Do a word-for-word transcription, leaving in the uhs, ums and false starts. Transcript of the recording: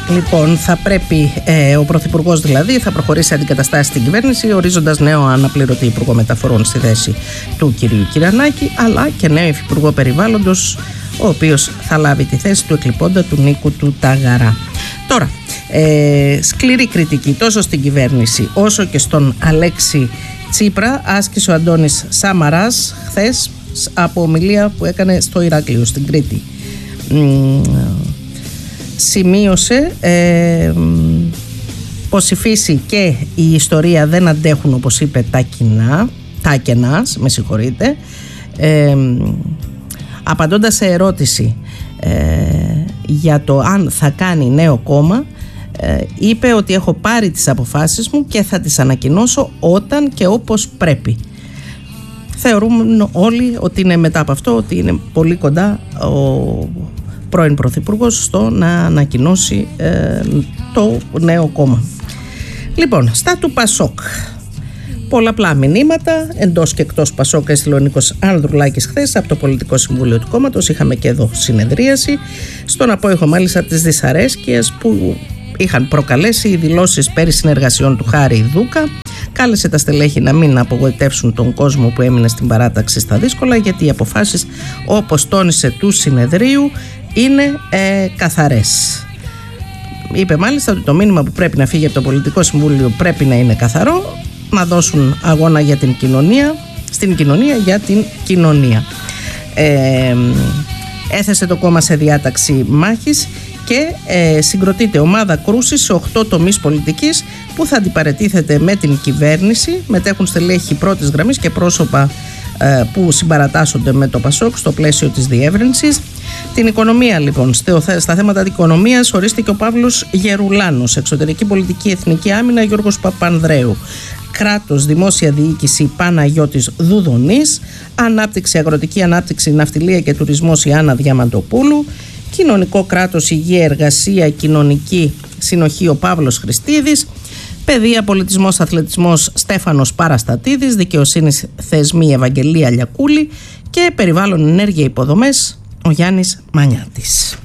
Λοιπόν, θα πρέπει ε, ο Πρωθυπουργός δηλαδή θα προχωρήσει αντικαταστάσει στην κυβέρνηση, ορίζοντας νέο αναπληρωτή Υπουργό Μεταφορών στη θέση του κυρίου Κυρανάκη, αλλά και νέο Υφυπουργό Περιβάλλοντος, ο οποίος θα λάβει τη θέση του εκλειπώντα του Νίκου του Ταγαρά. Τώρα, ε, σκληρή κριτική τόσο στην κυβέρνηση όσο και στον Αλέξη Τσίπρα άσκησε ο Αντώνης Σαμαράς χθες από ομιλία που έκανε στο Ηράκλειο, στην Κρήτη. Σημείωσε ε, πως η φύση και η ιστορία δεν αντέχουν, όπως είπε, τα κοινά, τα κενά, με συγχωρείτε. Ε, απαντώντας σε ερώτηση ε, για το αν θα κάνει νέο κόμμα, ε, είπε ότι έχω πάρει τις αποφάσεις μου και θα τις ανακοινώσω όταν και όπως πρέπει. Θεωρούμε όλοι ότι είναι μετά από αυτό, ότι είναι πολύ κοντά ο πρώην Πρωθυπουργός στο να ανακοινώσει ε, το νέο κόμμα. Λοιπόν, στα του Πασόκ, πολλαπλά μηνύματα εντός και εκτός Πασόκ έστειλε ο Νίκος Ανδρουλάκης χθες από το Πολιτικό Συμβούλιο του κόμματος. Είχαμε και εδώ συνεδρίαση. Στον απόϊχο μάλιστα της δυσαρέσκειας που είχαν προκαλέσει οι δηλώσεις περί συνεργασιών του Χάρη Δούκα. Κάλεσε τα στελέχη να μην απογοητεύσουν τον κόσμο που έμεινε στην παράταξη στα δύσκολα, γιατί οι αποφάσεις, όπως τόνισε, του συνεδρίου είναι ε, καθαρές. Είπε μάλιστα ότι το μήνυμα που πρέπει να φύγει από το Πολιτικό Συμβούλιο πρέπει να είναι καθαρό, να δώσουν αγώνα για την κοινωνία, στην κοινωνία για την κοινωνία. Ε, έθεσε το κόμμα σε διάταξη μάχης και ε, συγκροτείται ομάδα κρούσης σε οκτώ τομείς πολιτικής που θα αντιπαρατίθεται με την κυβέρνηση. Μετέχουν στελέχη πρώτης γραμμής και πρόσωπα ε, που συμπαρατάσσονται με το Πασόκ στο πλαίσιο της διεύρυνσης. Την οικονομία, λοιπόν, στα θέματα της οικονομίας ορίστηκε ο Παύλος Γερουλάνος, εξωτερική πολιτική, εθνική άμυνα Γιώργος Παπανδρέου, κράτος, δημόσια διοίκηση Παναγιώτης Δουδονής, ανάπτυξη, αγροτική ανάπτυξη, ναυτιλία και τουρισμός Ιάννα Διαμαντοπούλου, κοινωνικό κράτος, υγεία, εργασία, κοινωνική συνοχή ο Παύλος Χριστίδης, παιδεία, πολιτισμός, αθλητισμός Στέφανος Παραστατίδης, δικαιοσύνης, θεσμοί Ευαγγελία Λιακούλη και περιβάλλον, ενέργεια, υποδομές ο Γιάννης Μανιάτης.